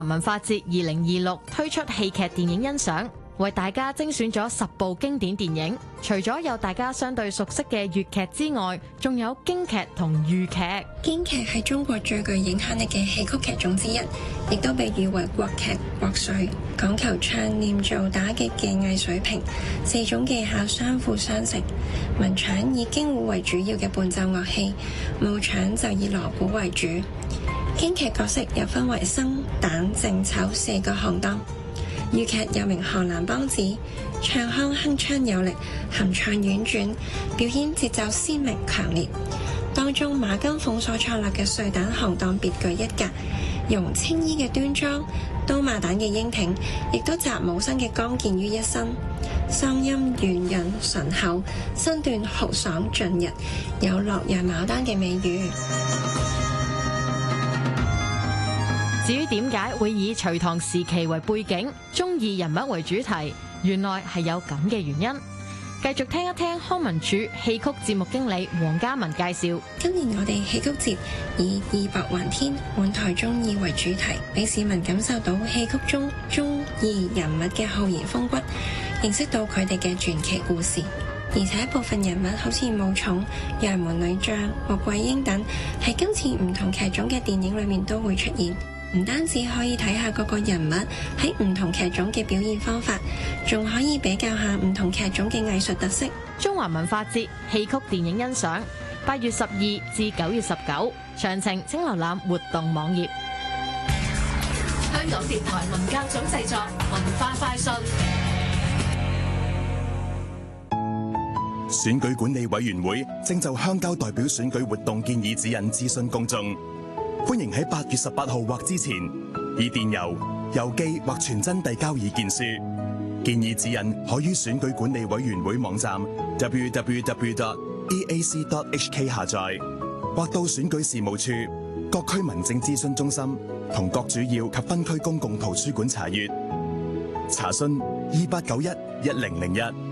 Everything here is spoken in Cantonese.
文化節2026推出戲劇電影欣賞，為大家精選咗10部經典電影。除咗有大家相對熟悉嘅粵劇之外，仲有京劇同豫劇。 京劇係中國最具影響力嘅戲曲劇種之一，亦都被譽為國劇國粹，講求唱念做打擊嘅藝水平，4種技巧相輔相成。文場以京胡為主要嘅伴奏樂器，武場就以鑼鼓為主。京劇角色又分為生、旦、淨、丑4個行當。豫劇又名河南梆子，唱腔鏗鏘有力，含唱婉轉，表演節奏鮮明強烈。當中馬金鳳所創立嘅碎旦行當別具一格，容青衣嘅端莊，刀馬旦嘅英挺，亦都集武生嘅剛健於一身。聲音圓潤醇厚，身段豪爽盡溢，有洛陽牡丹嘅美譽。 至於點解會以隋唐時期為背景，忠義人物為主題，原來係有咁嘅原因。繼續聽一聽康文署戲曲節目經理黃嘉文介紹。 今年我哋戲曲節以義薄雲天，滿台忠義為主題，俾市民感受到戲曲中忠義人物嘅浩然風骨，認識到佢哋嘅傳奇故事。而且部分人物好似武松、楊門女將、穆桂英等，喺今次唔同劇種嘅電影裏面都會出現。唔單止可以睇下各個人物喺唔同劇種嘅表現方法，仲可以比較下唔同劇種嘅藝術特色。 中華文化節戲曲電影欣賞8月12至9月19，詳情請瀏覽活動網頁。 香港電台文教組製作文化快訊。 選舉管理委員會正就鄉郊代表選舉活動建議指引諮詢公眾。歡迎喺8月18號或之前以電郵、郵寄或傳真遞交意見書。建議指引可於選舉管理委員會網站 www.eac.hk 下載，或到選舉事務處、各區民政諮詢中心同各主要及分區公共圖書館查閱。查詢28911001。